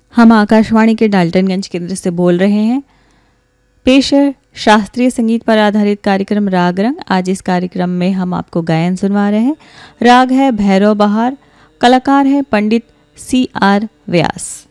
हम आकाशवाणी के डाल्टनगंज केंद्र से बोल रहे हैं। पेश है शास्त्रीय संगीत पर आधारित कार्यक्रम राग रंग। आज इस कार्यक्रम में हम आपको गायन सुनवा रहे हैं। राग है भैरव बहार, कलाकार है पंडित CR व्यास।